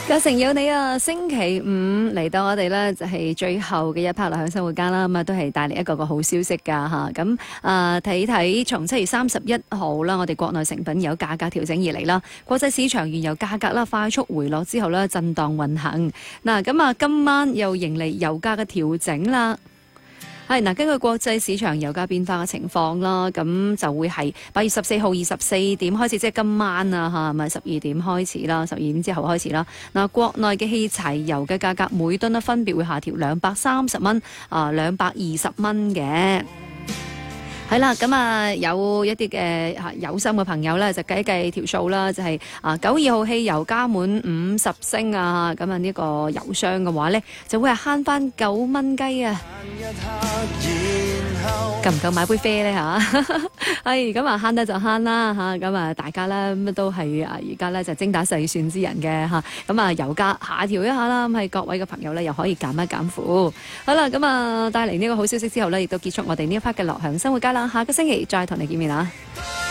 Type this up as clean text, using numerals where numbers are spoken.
嘉誠有你啊！星期五嚟到我哋咧就係最後嘅一 part 樂享生活家啦，咁啊都係帶嚟一個好消息噶吓，咁睇睇從7月31號啦，我哋國內成品油價格調整而嚟啦，國際市場原油價格啦快速回落之後咧震盪運行，咁啊今晚又迎嚟油價嘅調整啦。係嗱，根據國際市場油價變化嘅情況啦，咁就會係8月14號24點開始，即係今晚啊嚇，咪12點開始啦，12點之後開始啦。嗱，國內嘅汽柴油嘅價格每噸呢分別會下調230蚊220蚊嘅。係啦，咁啊有一啲嘅有心嘅朋友咧，就計一計條數啦，就係92號汽油加滿50升啊，咁啊呢個油箱嘅話咧，就會係慳翻9蚊雞啊！夠唔夠買杯啡咧嚇？係咁啊，慳得就慳啦嚇，咁啊大家咧都係而家咧就精打細算之人嘅嚇，咁啊油價下調一下啦，咁係各位嘅朋友咧又可以減一減苦。好啦，咁啊帶嚟呢個好消息之後咧，亦都結束我哋呢一 part 嘅樂享生活家啦，下個星期再同你見面啊！